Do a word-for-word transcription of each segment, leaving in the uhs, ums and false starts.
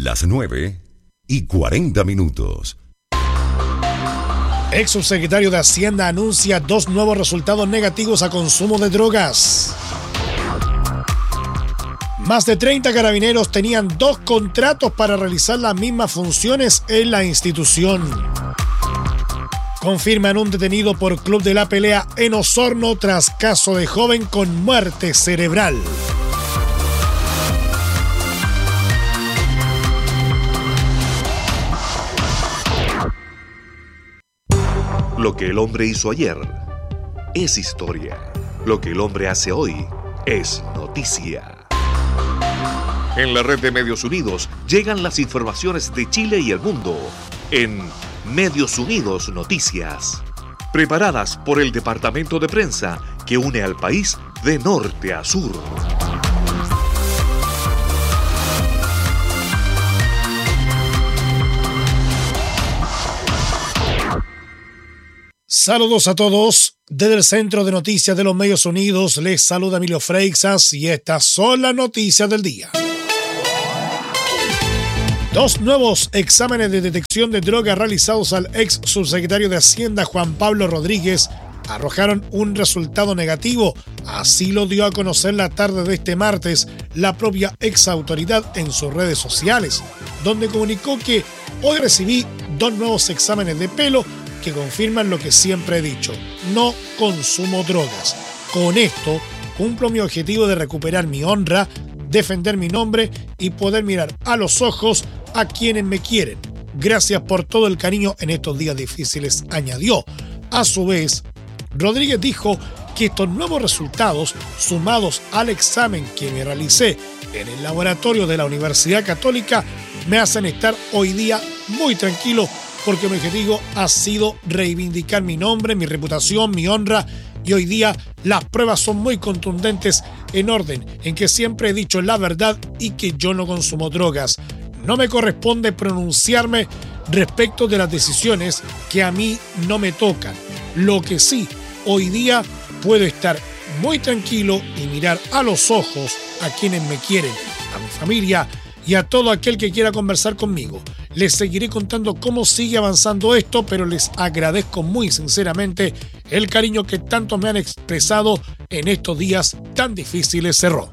Las nueve y cuarenta minutos. Ex subsecretario de Hacienda anuncia dos nuevos resultados negativos a consumo de drogas. Más de treinta carabineros tenían dos contratos para realizar las mismas funciones en la institución. Confirman un detenido por Club de la Pelea en Osorno tras caso de joven con muerte cerebral. Lo que el hombre hizo ayer es historia. Lo que el hombre hace hoy es noticia. En la red de Medios Unidos llegan las informaciones de Chile y el mundo en Medios Unidos Noticias, preparadas por el departamento de prensa que une al país de norte a sur. Saludos a todos. Desde el Centro de Noticias de los Medios Unidos les saluda Emilio Freixas y estas son las noticias del día. Dos nuevos exámenes de detección de droga realizados al ex subsecretario de Hacienda Juan Pablo Rodríguez arrojaron un resultado negativo. Así lo dio a conocer la tarde de este martes la propia ex autoridad en sus redes sociales, donde comunicó que hoy recibí dos nuevos exámenes de pelo que confirman lo que siempre he dicho: no consumo drogas. Con esto cumplo mi objetivo de recuperar mi honra, defender mi nombre y poder mirar a los ojos a quienes me quieren. Gracias por todo el cariño en estos días difíciles, añadió. A su vez, Rodríguez dijo que estos nuevos resultados, sumados al examen que me realicé en el laboratorio de la Universidad Católica, me hacen estar hoy día muy tranquilo, porque mi objetivo ha sido reivindicar mi nombre, mi reputación, mi honra, y hoy día las pruebas son muy contundentes en orden en que siempre he dicho la verdad y que yo no consumo drogas. No me corresponde pronunciarme respecto de las decisiones que a mí no me tocan. Lo que sí, hoy día puedo estar muy tranquilo y mirar a los ojos a quienes me quieren, a mi familia y a todo aquel que quiera conversar conmigo. Les seguiré contando cómo sigue avanzando esto, pero les agradezco muy sinceramente el cariño que tanto me han expresado en estos días tan difíciles, cerró.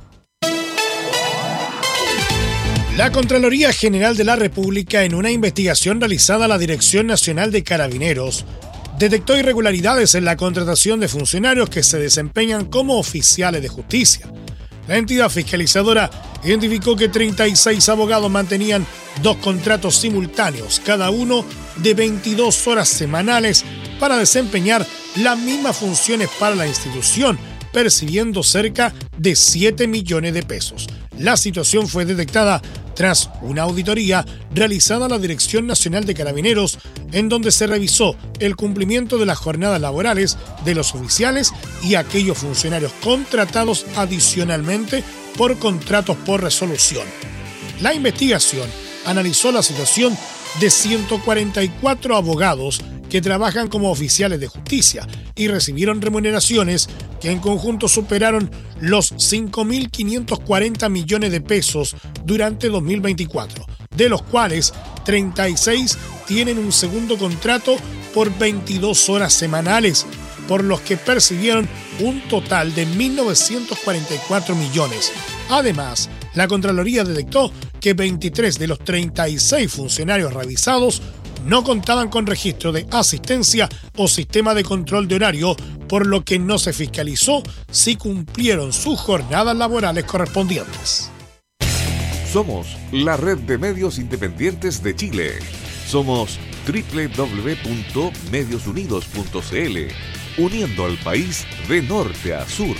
La Contraloría General de la República, en una investigación realizada a la Dirección Nacional de Carabineros, detectó irregularidades en la contratación de funcionarios que se desempeñan como oficiales de justicia. La entidad fiscalizadora identificó que treinta y seis abogados mantenían dos contratos simultáneos, cada uno de veintidós horas semanales, para desempeñar las mismas funciones para la institución, percibiendo cerca de siete millones de pesos. La situación fue detectada tras una auditoría realizada a la Dirección Nacional de Carabineros, en donde se revisó el cumplimiento de las jornadas laborales de los oficiales y aquellos funcionarios contratados adicionalmente por contratos por resolución. La investigación analizó la situación de ciento cuarenta y cuatro abogados que trabajan como oficiales de justicia y recibieron remuneraciones que en conjunto superaron los cinco mil quinientos cuarenta millones de pesos durante dos mil veinticuatro, de los cuales treinta y seis tienen un segundo contrato por veintidós horas semanales, por los que percibieron un total de mil novecientos cuarenta y cuatro millones. Además, la Contraloría detectó que veintitrés de los treinta y seis funcionarios revisados no contaban con registro de asistencia o sistema de control de horario, por lo que no se fiscalizó si cumplieron sus jornadas laborales correspondientes. Somos la red de medios independientes de Chile. Somos doble u doble u doble u punto medios unidos punto c l, uniendo al país de norte a sur.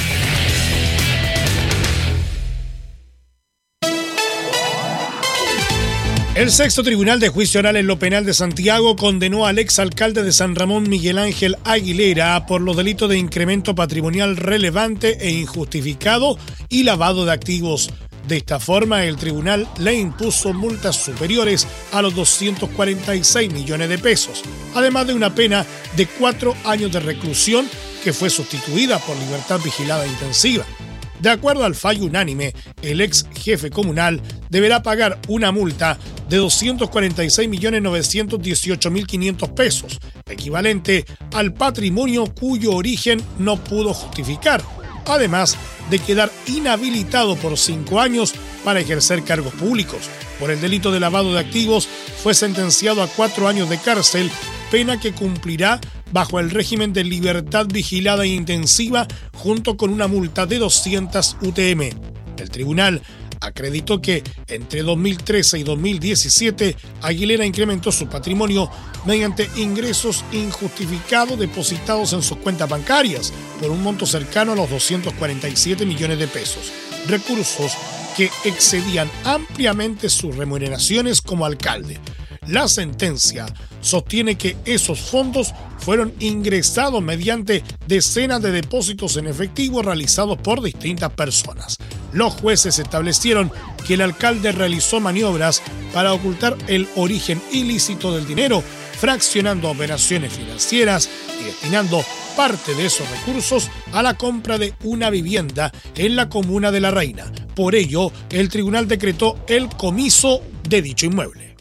El sexto Tribunal de Juicio Oral en lo Penal de Santiago condenó al exalcalde de San Ramón, Miguel Ángel Aguilera, por los delitos de incremento patrimonial relevante e injustificado y lavado de activos. De esta forma, el tribunal le impuso multas superiores a los doscientos cuarenta y seis millones de pesos, además de una pena de cuatro años de reclusión que fue sustituida por libertad vigilada intensiva. De acuerdo al fallo unánime, el ex jefe comunal deberá pagar una multa de doscientos cuarenta y seis millones novecientos dieciocho mil quinientos pesos, equivalente al patrimonio cuyo origen no pudo justificar, además de quedar inhabilitado por cinco años para ejercer cargos públicos. Por el delito de lavado de activos fue sentenciado a cuatro años de cárcel, pena que cumplirá bajo el régimen de libertad vigilada e intensiva junto con una multa de doscientas U T M. El tribunal acreditó que entre dos mil trece y dos mil diecisiete Aguilera incrementó su patrimonio mediante ingresos injustificados depositados en sus cuentas bancarias por un monto cercano a los doscientos cuarenta y siete millones de pesos, recursos que excedían ampliamente sus remuneraciones como alcalde. La sentencia sostiene que esos fondos fueron ingresados mediante decenas de depósitos en efectivo realizados por distintas personas. Los jueces establecieron que el alcalde realizó maniobras para ocultar el origen ilícito del dinero, fraccionando operaciones financieras y destinando parte de esos recursos a la compra de una vivienda en la comuna de La Reina. Por ello, el tribunal decretó el comiso de dicho inmueble.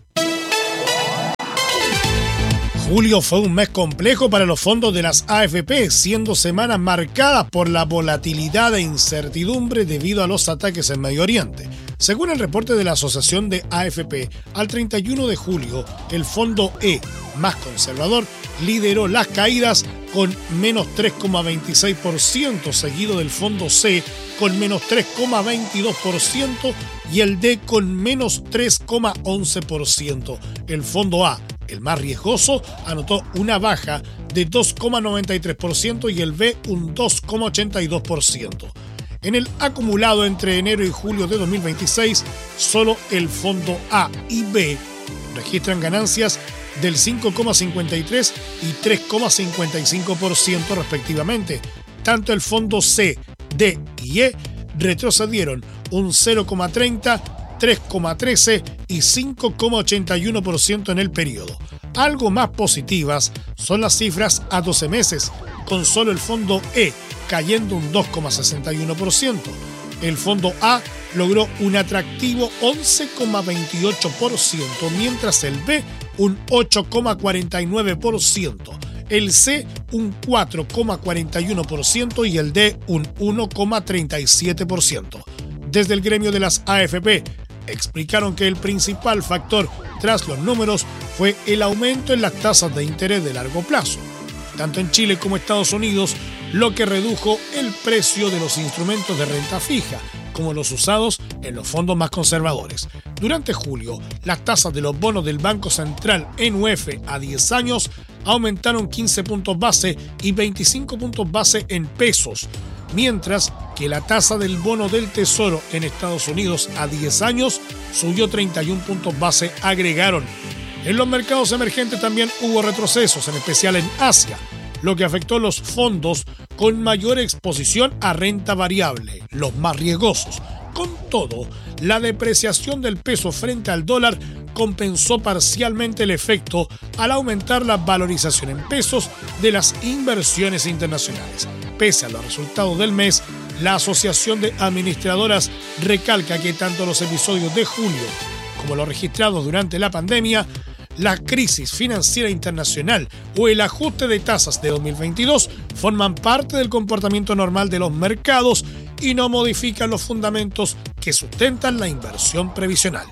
Julio fue un mes complejo para los fondos de las A F P, siendo semanas marcadas por la volatilidad e incertidumbre debido a los ataques en Medio Oriente. Según el reporte de la Asociación de A F P, al treinta y uno de julio, el fondo E, más conservador, lideró las caídas con menos tres coma veintiséis por ciento, seguido del fondo C con menos tres coma veintidós por ciento y el D con menos tres coma once por ciento. El fondo A, el más riesgoso, anotó una baja de dos coma noventa y tres por ciento y el B un dos coma ochenta y dos por ciento. En el acumulado entre enero y julio de dos mil veintiséis, solo el fondo A y B registran ganancias del cinco coma cincuenta y tres y tres coma cincuenta y cinco por ciento respectivamente. Tanto el fondo C, D y E retrocedieron un cero coma treinta, tres coma trece y cinco coma ochenta y uno por ciento en el periodo. Algo más positivas son las cifras a doce meses, con solo el fondo E cayendo un dos coma sesenta y uno por ciento. El fondo A logró un atractivo once coma veintiocho por ciento, mientras el B un ocho coma cuarenta y nueve por ciento, el C un cuatro coma cuarenta y uno por ciento y el D un uno coma treinta y siete por ciento. Desde el gremio de las A F P explicaron que el principal factor tras los números fue el aumento en las tasas de interés de largo plazo, tanto en Chile como Estados Unidos, lo que redujo el precio de los instrumentos de renta fija, como los usados en los fondos más conservadores. Durante julio, las tasas de los bonos del Banco Central N U F a diez años aumentaron quince puntos base y veinticinco puntos base en pesos, mientras que la tasa del bono del Tesoro en Estados Unidos a diez años subió treinta y uno puntos base, agregaron. En los mercados emergentes también hubo retrocesos, en especial en Asia, lo que afectó los fondos con mayor exposición a renta variable, los más riesgosos. Con todo, la depreciación del peso frente al dólar compensó parcialmente el efecto al aumentar la valorización en pesos de las inversiones internacionales. Pese a los resultados del mes, la Asociación de Administradoras recalca que tanto los episodios de julio como los registrados durante la pandemia, la crisis financiera internacional o el ajuste de tasas de dos mil veintidós forman parte del comportamiento normal de los mercados y no modifican los fundamentos que sustentan la inversión previsional.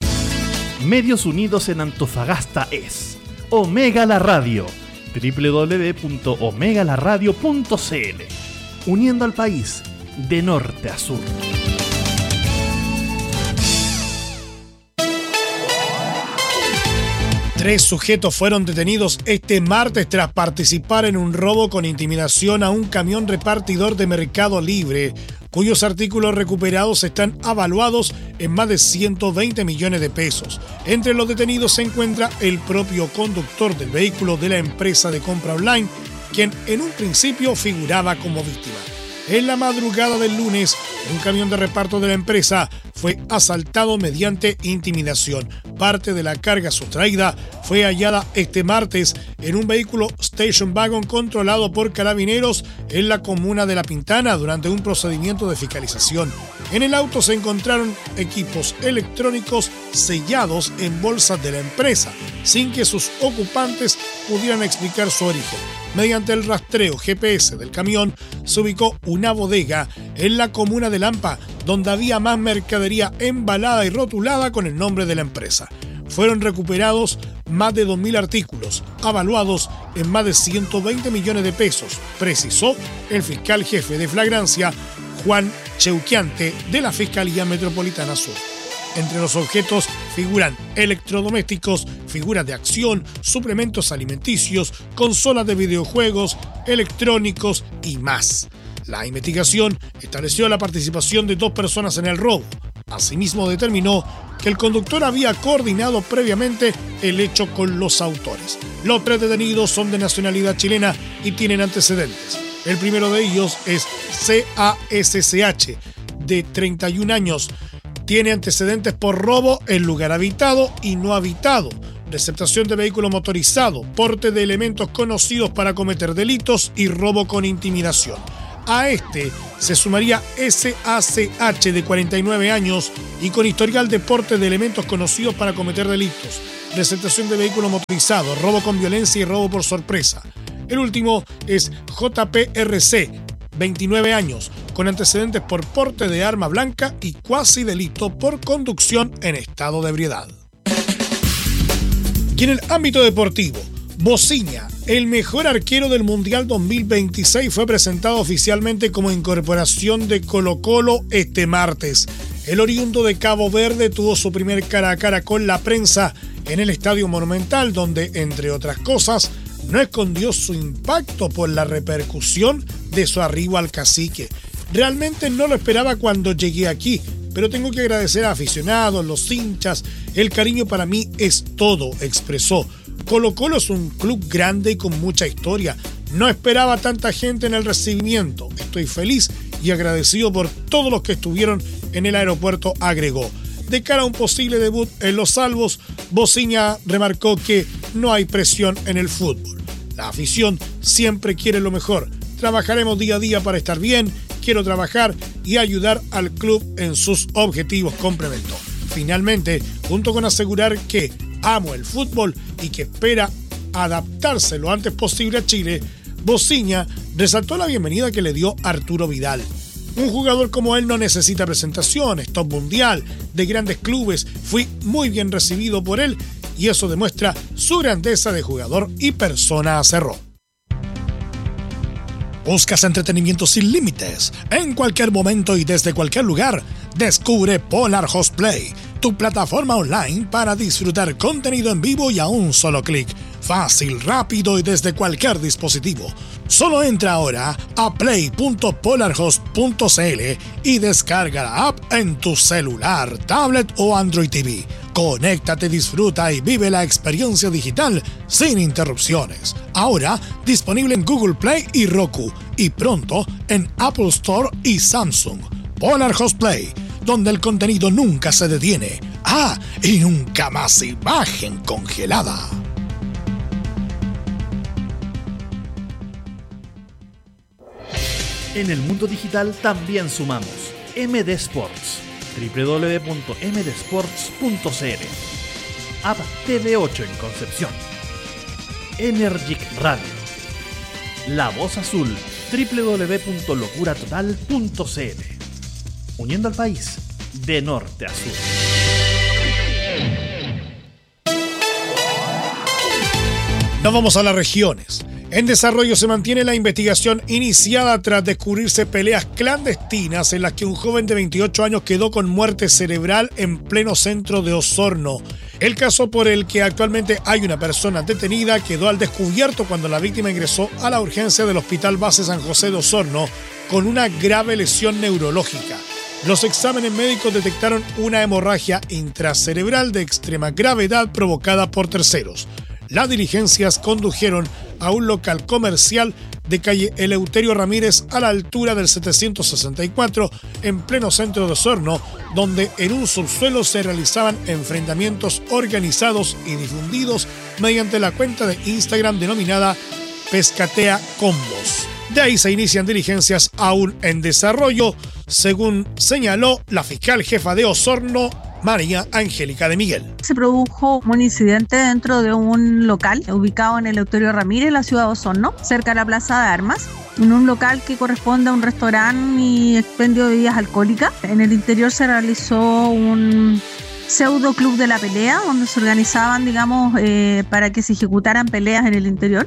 Medios Unidos en Antofagasta es Omega La Radio, doble u doble u doble u punto omega la radio punto c l, uniendo al país de norte a sur. Tres sujetos fueron detenidos este martes tras participar en un robo con intimidación a un camión repartidor de Mercado Libre, cuyos artículos recuperados están avaluados en más de ciento veinte millones de pesos. Entre los detenidos se encuentra el propio conductor del vehículo de la empresa de compra online, quien en un principio figuraba como víctima. En la madrugada del lunes, un camión de reparto de la empresa fue asaltado mediante intimidación. Parte de la carga sustraída fue hallada este martes en un vehículo Station Wagon controlado por carabineros en la comuna de La Pintana durante un procedimiento de fiscalización. En el auto se encontraron equipos electrónicos sellados en bolsas de la empresa, sin que sus ocupantes pudieran explicar su origen. Mediante el rastreo G P S del camión, se ubicó una bodega en la comuna de Lampa, donde había más mercadería embalada y rotulada con el nombre de la empresa. Fueron recuperados más de dos mil artículos, avaluados en más de ciento veinte millones de pesos, precisó el fiscal jefe de flagrancia, Juan Cheuquiante, de la Fiscalía Metropolitana Sur. Entre los objetos figuran electrodomésticos, figuras de acción, suplementos alimenticios, consolas de videojuegos, electrónicos y más. La investigación estableció la participación de dos personas en el robo. Asimismo, determinó que el conductor había coordinado previamente el hecho con los autores. Los tres detenidos son de nacionalidad chilena y tienen antecedentes. El primero de ellos es C A S C H, de treinta y un años. Tiene antecedentes por robo en lugar habitado y no habitado, receptación de vehículo motorizado, porte de elementos conocidos para cometer delitos y robo con intimidación. A este se sumaría S A C H, de cuarenta y nueve años y con historial de porte de elementos conocidos para cometer delitos, receptación de vehículo motorizado, robo con violencia y robo por sorpresa. El último es J P R C, veintinueve años, con antecedentes por porte de arma blanca y cuasi delito por conducción en estado de ebriedad. Y en el ámbito deportivo, Bociña, el mejor arquero del Mundial dos mil veintiséis, fue presentado oficialmente como incorporación de Colo-Colo este martes. El oriundo de Cabo Verde tuvo su primer cara a cara con la prensa en el Estadio Monumental, donde, entre otras cosas, no escondió su impacto por la repercusión de su arribo al cacique. Realmente no lo esperaba cuando llegué aquí, pero tengo que agradecer a aficionados, los hinchas. El cariño para mí es todo, expresó. Colo-Colo es un club grande y con mucha historia. No esperaba tanta gente en el recibimiento. Estoy feliz y agradecido por todos los que estuvieron en el aeropuerto, agregó. De cara a un posible debut en Los Albos, Bociña remarcó que no hay presión en el fútbol. La afición siempre quiere lo mejor. Trabajaremos día a día para estar bien. Quiero trabajar y ayudar al club en sus objetivos, complementó. Finalmente, junto con asegurar que amo el fútbol y que espera adaptarse lo antes posible a Chile, Bociña resaltó la bienvenida que le dio Arturo Vidal. Un jugador como él no necesita presentaciones, top mundial, de grandes clubes. Fui muy bien recibido por él y eso demuestra su grandeza de jugador y persona, cerró. ¿Buscas entretenimiento sin límites? En cualquier momento y desde cualquier lugar, descubre Polar Host Play, tu plataforma online para disfrutar contenido en vivo y a un solo clic. Fácil, rápido y desde cualquier dispositivo. Solo entra ahora a play punto polarhost punto c l y descarga la app en tu celular, tablet o Android T V. Conéctate, disfruta y vive la experiencia digital sin interrupciones. Ahora disponible en Google Play y Roku y pronto en Apple Store y Samsung. Polar Host Play, donde el contenido nunca se detiene. Ah, y nunca más imagen congelada. En el mundo digital también sumamos M D Sports, doble u doble u doble u punto m d sports punto c l, App T V ocho en Concepción, Energic Radio, La Voz Azul, doble u doble u doble u punto locura total punto c l, uniendo al país de norte a sur. Nos vamos a las regiones. En desarrollo se mantiene la investigación iniciada tras descubrirse peleas clandestinas en las que un joven de veintiocho años quedó con muerte cerebral en pleno centro de Osorno. El caso por el que actualmente hay una persona detenida quedó al descubierto cuando la víctima ingresó a la urgencia del Hospital Base San José de Osorno con una grave lesión neurológica. Los exámenes médicos detectaron una hemorragia intracerebral de extrema gravedad provocada por terceros. Las diligencias condujeron a un local comercial de calle Eleuterio Ramírez a la altura del setecientos sesenta y cuatro en pleno centro de Osorno, donde en un subsuelo se realizaban enfrentamientos organizados y difundidos mediante la cuenta de Instagram denominada Pescatea Combos. De ahí se inician diligencias aún en desarrollo, según señaló la fiscal jefa de Osorno, María Angélica de Miguel. Se produjo un incidente dentro de un local ubicado en el Eleuterio Ramírez, en la ciudad de Osorno, cerca de la Plaza de Armas, en un local que corresponde a un restaurante y expendio de bebidas alcohólicas. En el interior se realizó un pseudo club de la pelea, donde se organizaban, digamos, eh, para que se ejecutaran peleas en el interior.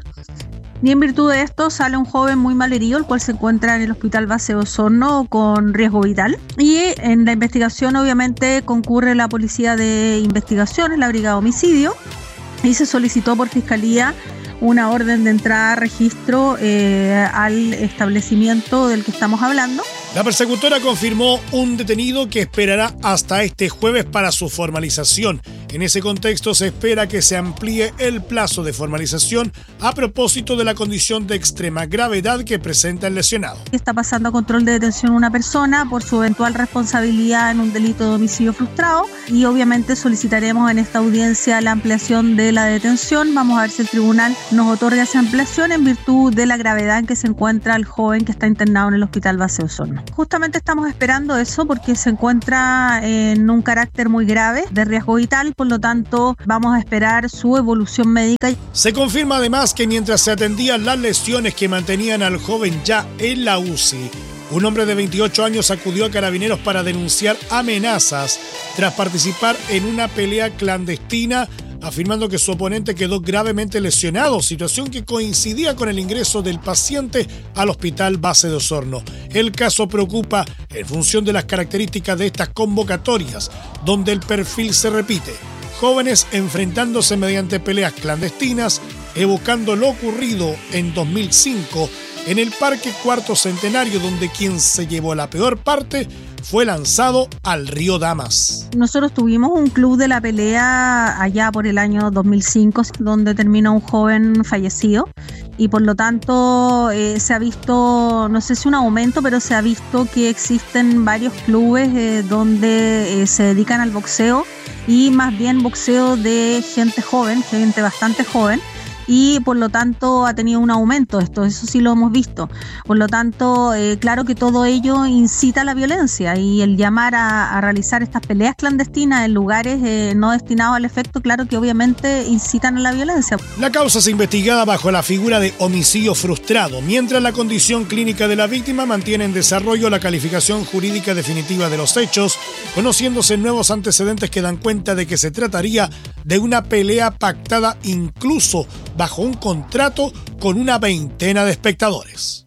Y en virtud de esto sale un joven muy malherido, el cual se encuentra en el Hospital Base de Osorno con riesgo vital. Y en la investigación obviamente concurre la Policía de Investigaciones, la Brigada de Homicidio, y se solicitó por Fiscalía una orden de entrada a registro eh, al establecimiento del que estamos hablando. La persecutora confirmó un detenido que esperará hasta este jueves para su formalización. En ese contexto se espera que se amplíe el plazo de formalización a propósito de la condición de extrema gravedad que presenta el lesionado. Está pasando a control de detención una persona por su eventual responsabilidad en un delito de homicidio frustrado y obviamente solicitaremos en esta audiencia la ampliación de la detención. Vamos a ver si el tribunal nos otorga esa ampliación en virtud de la gravedad en que se encuentra el joven que está internado en el Hospital Base de Osorno. Justamente estamos esperando eso porque se encuentra en un carácter muy grave de riesgo vital, por lo tanto vamos a esperar su evolución médica. Se confirma además que mientras se atendían las lesiones que mantenían al joven ya en la U C I, un hombre de veintiocho años acudió a Carabineros para denunciar amenazas tras participar en una pelea clandestina, afirmando que su oponente quedó gravemente lesionado, situación que coincidía con el ingreso del paciente al Hospital Base de Osorno. El caso preocupa en función de las características de estas convocatorias, donde el perfil se repite: jóvenes enfrentándose mediante peleas clandestinas, evocando lo ocurrido en dos mil cinco en el Parque Cuarto Centenario, donde quien se llevó la peor parte fue lanzado al río Damas. Nosotros tuvimos un club de la pelea allá por el año dos mil cinco, donde terminó un joven fallecido y por lo tanto eh, se ha visto, no sé si un aumento, pero se ha visto que existen varios clubes eh, donde eh, se dedican al boxeo y más bien boxeo de gente joven, gente bastante joven. Y por lo tanto ha tenido un aumento esto, eso sí lo hemos visto. Por lo tanto, eh, claro que todo ello incita a la violencia y el llamar a, a realizar estas peleas clandestinas en lugares eh, no destinados al efecto, claro que obviamente incitan a la violencia. La causa es investigada bajo la figura de homicidio frustrado, mientras la condición clínica de la víctima mantiene en desarrollo la calificación jurídica definitiva de los hechos, conociéndose nuevos antecedentes que dan cuenta de que se trataría de una pelea pactada incluso bajo un contrato con una veintena de espectadores.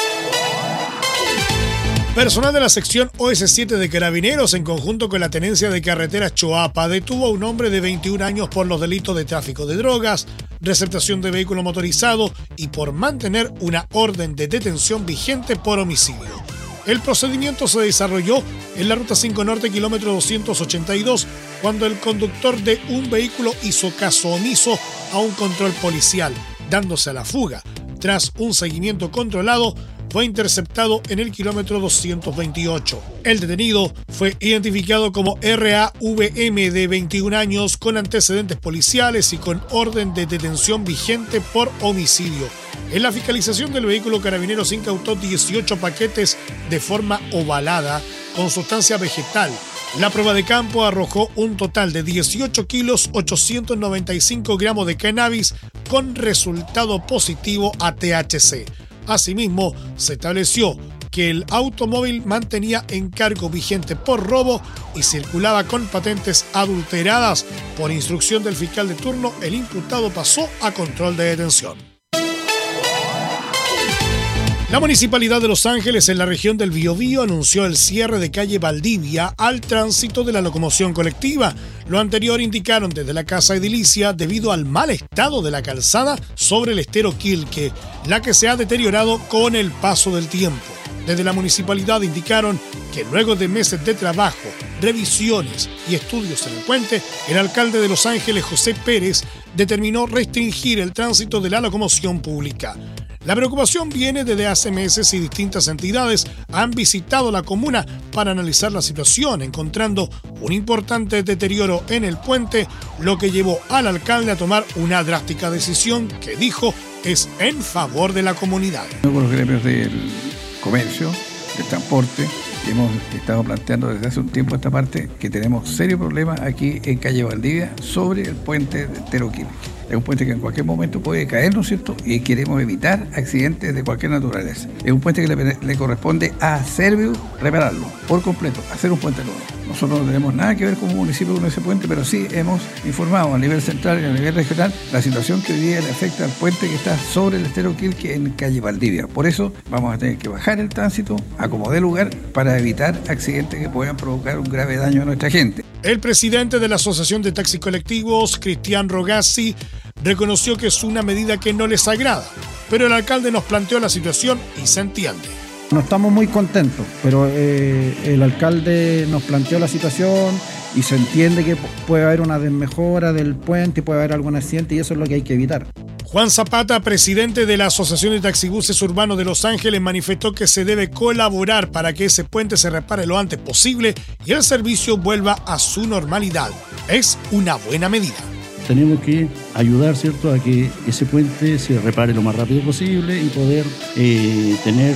Personal de la sección O S siete de Carabineros, en conjunto con la Tenencia de Carreteras Choapa, detuvo a un hombre de veintiún años por los delitos de tráfico de drogas, receptación de vehículo motorizado y por mantener una orden de detención vigente por homicidio. El procedimiento se desarrolló en la Ruta cinco Norte, kilómetro doscientos ochenta y dos, cuando el conductor de un vehículo hizo caso omiso a un control policial, dándose a la fuga. Tras un seguimiento controlado, fue interceptado en el kilómetro doscientos veintiocho. El detenido fue identificado como R A V M, de veintiún años, con antecedentes policiales y con orden de detención vigente por homicidio. En la fiscalización del vehículo, Carabineros incautó dieciocho paquetes de forma ovalada con sustancia vegetal. La prueba de campo arrojó un total de dieciocho kilos ochocientos noventa y cinco gramos de cannabis con resultado positivo a T H C. Asimismo, se estableció que el automóvil mantenía encargo vigente por robo y circulaba con patentes adulteradas. Por instrucción del fiscal de turno, el imputado pasó a control de detención. La Municipalidad de Los Ángeles, en la región del Biobío, anunció el cierre de calle Valdivia al tránsito de la locomoción colectiva. Lo anterior indicaron desde la Casa Edilicia debido al mal estado de la calzada sobre el estero Quilque, la que se ha deteriorado con el paso del tiempo. Desde la municipalidad indicaron que luego de meses de trabajo, revisiones y estudios en el puente, el alcalde de Los Ángeles, José Pérez, determinó restringir el tránsito de la locomoción pública. La preocupación viene desde hace meses y distintas entidades han visitado la comuna para analizar la situación, encontrando un importante deterioro en el puente, lo que llevó al alcalde a tomar una drástica decisión que dijo es en favor de la comunidad. Con los gremios del comercio, del transporte, hemos estado planteando desde hace un tiempo esta parte que tenemos serios problemas aquí en calle Valdivia sobre el puente de Teroquilque. Es un puente que en cualquier momento puede caer, ¿no es cierto? Y queremos evitar accidentes de cualquier naturaleza. Es un puente que le, le corresponde a Serviu repararlo por completo, hacer un puente nuevo. Nosotros no tenemos nada que ver como municipio con ese puente, pero sí hemos informado a nivel central y a nivel regional la situación que hoy día le afecta al puente que está sobre el estero Quilque en calle Valdivia. Por eso vamos a tener que bajar el tránsito a como dé lugar para evitar accidentes que puedan provocar un grave daño a nuestra gente. El presidente de la Asociación de Taxis Colectivos, Cristian Rogazzi, reconoció que es una medida que no les agrada, pero el alcalde nos planteó la situación y se entiende. No estamos muy contentos, pero eh, el alcalde nos planteó la situación y se entiende que puede haber una desmejora del puente, puede haber algún accidente y eso es lo que hay que evitar. Juan Zapata, presidente de la Asociación de Taxibuses Urbanos de Los Ángeles, manifestó que se debe colaborar para que ese puente se repare lo antes posible y el servicio vuelva a su normalidad. Es una buena medida. Tenemos que ayudar, ¿cierto?, a que ese puente se repare lo más rápido posible y poder eh, tener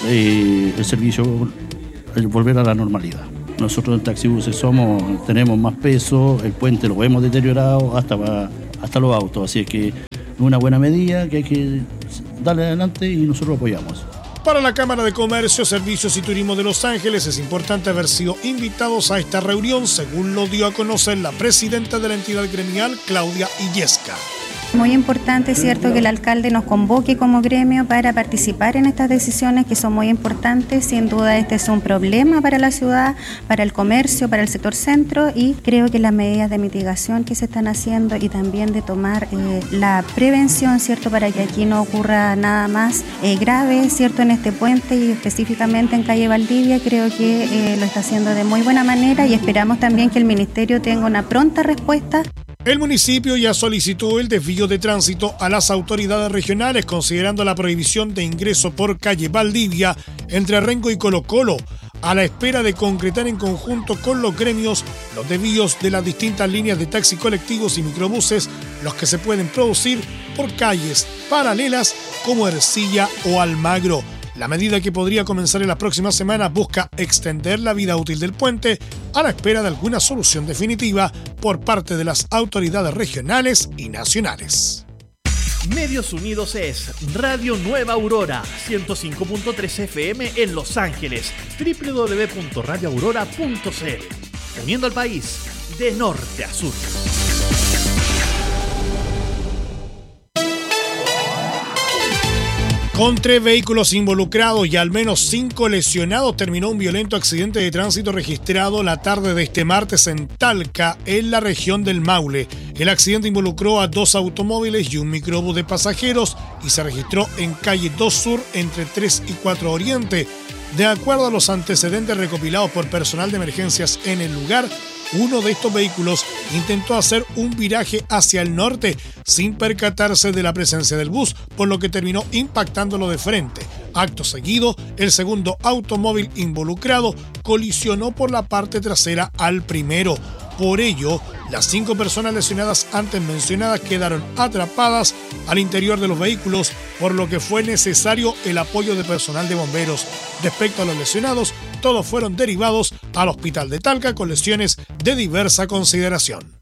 eh, el servicio, el volver a la normalidad. Nosotros en Taxibuses somos, tenemos más peso, el puente lo hemos deteriorado hasta, hasta los autos, así que es una buena medida que hay que darle adelante y nosotros lo apoyamos. Para la Cámara de Comercio, Servicios y Turismo de Los Ángeles es importante haber sido invitados a esta reunión, según lo dio a conocer la presidenta de la entidad gremial, Claudia Illesca. Muy importante, cierto, que el alcalde nos convoque como gremio para participar en estas decisiones que son muy importantes. Sin duda este es un problema para la ciudad, para el comercio, para el sector centro y creo que las medidas de mitigación que se están haciendo y también de tomar eh, la prevención, cierto, para que aquí no ocurra nada más eh, grave, cierto, en este puente y específicamente en calle Valdivia, creo que eh, lo está haciendo de muy buena manera y esperamos también que el ministerio tenga una pronta respuesta. El municipio ya solicitó el desvío de tránsito a las autoridades regionales, considerando la prohibición de ingreso por calle Valdivia entre Rengo y Colo Colo, a la espera de concretar en conjunto con los gremios los desvíos de las distintas líneas de taxi colectivos y microbuses, los que se pueden producir por calles paralelas como Ercilla o Almagro. La medida, que podría comenzar en las próximas semanas, busca extender la vida útil del puente a la espera de alguna solución definitiva por parte de las autoridades regionales y nacionales. Medios Unidos es Radio Nueva Aurora, ciento cinco punto tres F M en Los Ángeles, doble u doble u doble u punto radio aurora punto c l, uniendo al país de norte a sur. Con tres vehículos involucrados y al menos cinco lesionados, terminó un violento accidente de tránsito registrado la tarde de este martes en Talca, en la región del Maule. El accidente involucró a dos automóviles y un microbús de pasajeros y se registró en calle dos Sur entre tres y cuatro Oriente. De acuerdo a los antecedentes recopilados por personal de emergencias en el lugar, uno de estos vehículos intentó hacer un viraje hacia el norte sin percatarse de la presencia del bus, por lo que terminó impactándolo de frente. Acto seguido, el segundo automóvil involucrado colisionó por la parte trasera al primero. Por ello, las cinco personas lesionadas antes mencionadas quedaron atrapadas al interior de los vehículos, por lo que fue necesario el apoyo de personal de bomberos. Respecto a los lesionados, todos fueron derivados al hospital de Talca con lesiones de diversa consideración.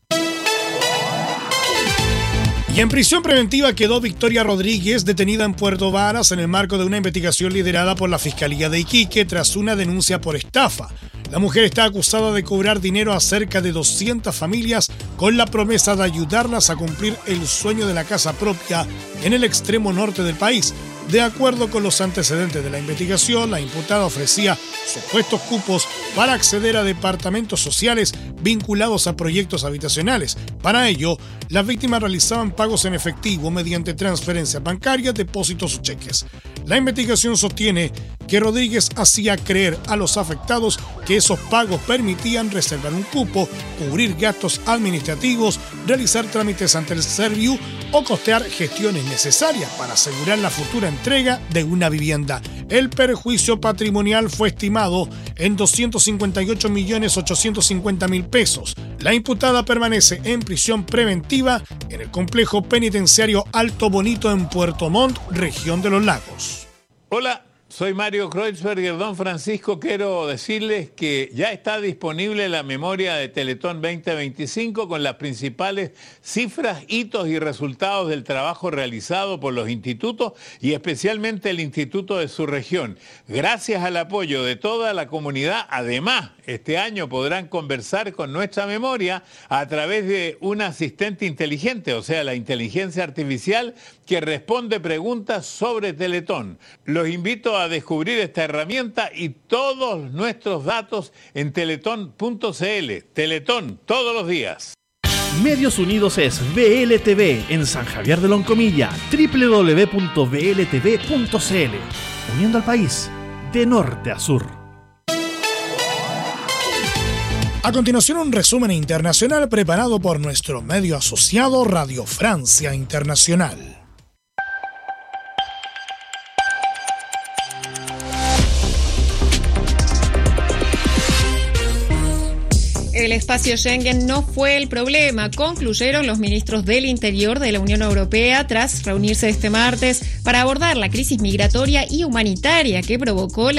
Y en prisión preventiva quedó Victoria Rodríguez, detenida en Puerto Varas en el marco de una investigación liderada por la Fiscalía de Iquique tras una denuncia por estafa. La mujer está acusada de cobrar dinero a cerca de doscientas familias con la promesa de ayudarlas a cumplir el sueño de la casa propia en el extremo norte del país. De acuerdo con los antecedentes de la investigación, la imputada ofrecía supuestos cupos para acceder a departamentos sociales vinculados a proyectos habitacionales. Para ello, las víctimas realizaban pagos en efectivo mediante transferencias bancarias, depósitos o cheques. La investigación sostiene que Rodríguez hacía creer a los afectados que esos pagos permitían reservar un cupo, cubrir gastos administrativos, realizar trámites ante el Serviu o costear gestiones necesarias para asegurar la futura entrega de una vivienda. El perjuicio patrimonial fue estimado en doscientos cincuenta y ocho millones ochocientos cincuenta mil pesos. La imputada permanece en prisión preventiva en el complejo penitenciario Alto Bonito en Puerto Montt, región de los Lagos. Hola, soy Mario Kreutzberger. Don Francisco, quiero decirles que ya está disponible la memoria de Teletón veinte veinticinco con las principales cifras, hitos y resultados del trabajo realizado por los institutos y especialmente el instituto de su región. Gracias al apoyo de toda la comunidad, además, este año podrán conversar con nuestra memoria a través de un asistente inteligente, o sea, la inteligencia artificial que responde preguntas sobre Teletón. Los invito a descubrir esta herramienta y todos nuestros datos en teletón punto c l. Teletón, todos los días. Medios Unidos es V L T V en San Javier de Loncomilla, doble u doble u doble u punto v l t v punto c l. Uniendo al país de norte a sur. A continuación, un resumen internacional preparado por nuestro medio asociado Radio Francia Internacional. El espacio Schengen no fue el problema, concluyeron los ministros del Interior de la Unión Europea tras reunirse este martes para abordar la crisis migratoria y humanitaria que provocó la